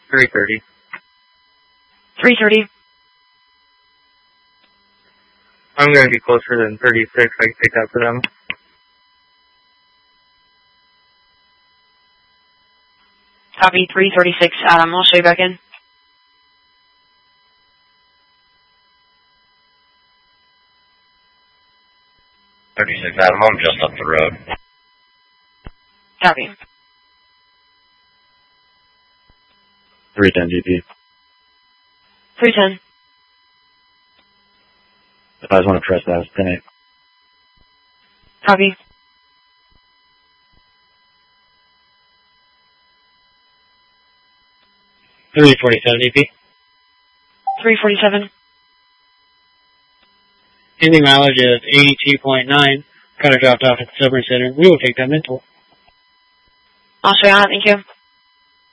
330. 330. I'm going to be closer than 36. I can take that for them. Copy, 336, Adam. I'll show you back in. Adam, I'm just up the road. Copy. 310 GP. 310. If I just want to press that, it's 10-8. Copy. $347 EP. 347. Ending mileage is 82.9. Kind of dropped off at the Silver Center. We will take that mental. I'll show you out. Thank you.